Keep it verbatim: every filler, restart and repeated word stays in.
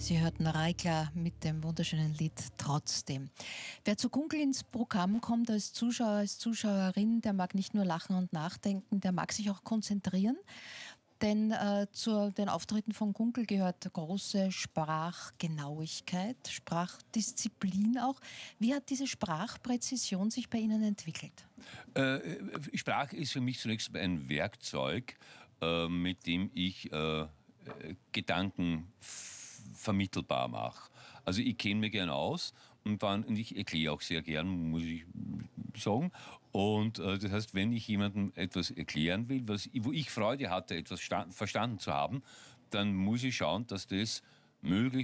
Sie hörten Reiklar mit dem wunderschönen Lied Trotzdem. Wer zu Gunkel ins Programm kommt als Zuschauer, als Zuschauerin, der mag nicht nur lachen und nachdenken, der mag sich auch konzentrieren. Denn äh, zu den Auftritten von Gunkel gehört große Sprachgenauigkeit, Sprachdisziplin auch. Wie hat diese Sprachpräzision sich bei Ihnen entwickelt? Äh, Sprache ist für mich zunächst ein Werkzeug, äh, mit dem ich äh, Gedanken f- vermittelbar mache. Also ich kenne mich gern aus und, dann, und ich erkläre auch sehr gern, muss ich sagen. Und äh, das heißt, wenn ich jemandem etwas erklären will, was, wo ich Freude hatte, etwas sta- verstanden zu haben, dann muss ich schauen, dass das möglichst